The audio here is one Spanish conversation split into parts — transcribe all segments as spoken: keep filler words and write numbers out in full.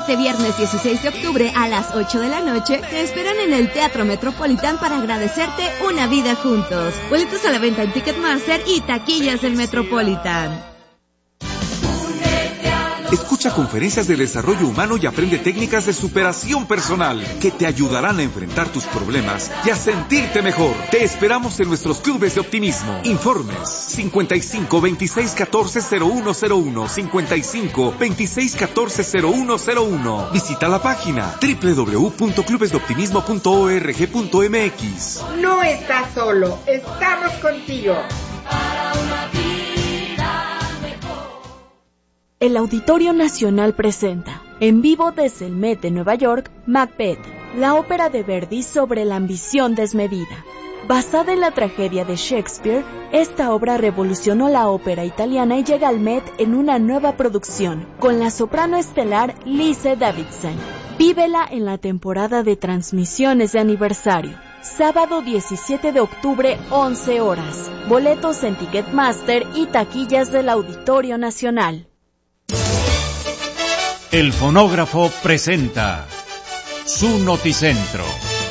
Este viernes dieciséis de octubre a las ocho de la noche te esperan en el Teatro Metropolitan para agradecerte una vida juntos. Boletos a la venta en Ticketmaster y taquillas del Metropolitan. Escucha conferencias de desarrollo humano y aprende técnicas de superación personal que te ayudarán a enfrentar tus problemas y a sentirte mejor. Te esperamos en nuestros clubes de optimismo. Informes cincuenta y cinco, veintiséis, catorce, cero uno cero uno, cincuenta y cinco, veintiséis, catorce, cero uno cero uno. Visita la página doble u doble u doble u punto clubes de optimismo punto org punto m x. No estás solo, estamos contigo. Para una vida. El Auditorio Nacional presenta, en vivo desde el Met de Nueva York, Macbeth, la ópera de Verdi sobre la ambición desmedida. Basada en la tragedia de Shakespeare, esta obra revolucionó la ópera italiana y llega al Met en una nueva producción, con la soprano estelar Lise Davidson. Vívela en la temporada de transmisiones de aniversario. Sábado diecisiete de octubre, once horas. Boletos en Ticketmaster y taquillas del Auditorio Nacional. El fonógrafo presenta su Noticentro.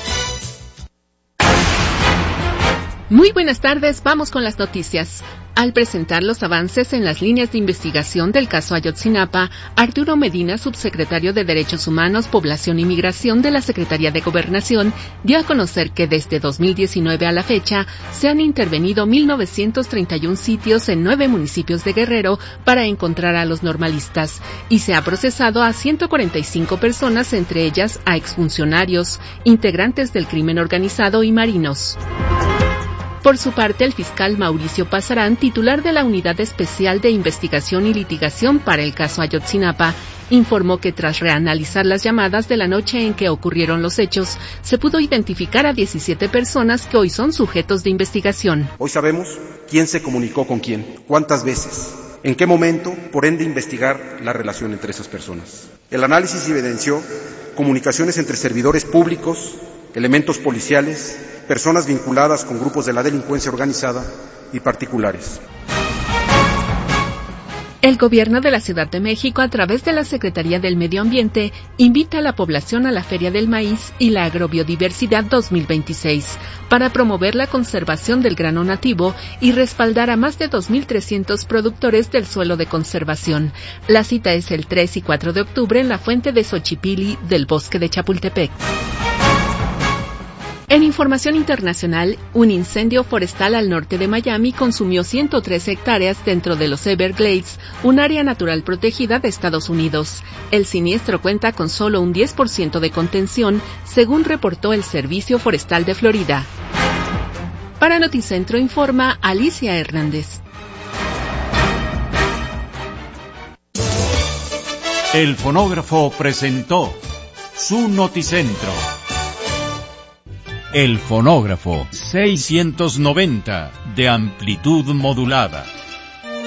Muy buenas tardes, vamos con las noticias. Al presentar los avances en las líneas de investigación del caso Ayotzinapa, Arturo Medina, subsecretario de Derechos Humanos, Población y Migración de la Secretaría de Gobernación, dio a conocer que desde dos mil diecinueve a la fecha se han intervenido mil novecientos treinta y uno sitios en nueve municipios de Guerrero para encontrar a los normalistas y se ha procesado a ciento cuarenta y cinco personas, entre ellas a exfuncionarios, integrantes del crimen organizado y marinos. Por su parte, el fiscal Mauricio Pasarán, titular de la Unidad Especial de Investigación y Litigación para el caso Ayotzinapa, informó que tras reanalizar las llamadas de la noche en que ocurrieron los hechos, se pudo identificar a diecisiete personas que hoy son sujetos de investigación. Hoy sabemos quién se comunicó con quién, cuántas veces, en qué momento, por ende investigar la relación entre esas personas. El análisis evidenció comunicaciones entre servidores públicos, elementos policiales, personas vinculadas con grupos de la delincuencia organizada y particulares. El gobierno de la Ciudad de México, a través de la Secretaría del Medio Ambiente, invita a la población a la Feria del Maíz y la Agrobiodiversidad dos mil veintiséis para promover la conservación del grano nativo y respaldar a más de dos mil trescientos productores del suelo de conservación. La cita es el tres y cuatro de octubre en la Fuente de Xochipilli del Bosque de Chapultepec. En información internacional, un incendio forestal al norte de Miami consumió ciento tres hectáreas dentro de los Everglades, un área natural protegida de Estados Unidos. El siniestro cuenta con solo un diez por ciento de contención, según reportó el Servicio Forestal de Florida. Para Noticentro informa Alicia Hernández. El fonógrafo presentó su Noticentro. El fonógrafo seiscientos noventa de amplitud modulada.